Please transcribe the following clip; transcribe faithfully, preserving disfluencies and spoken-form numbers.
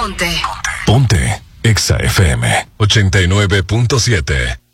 Ponte. Ponte. Exa F M ochenta y nueve punto siete.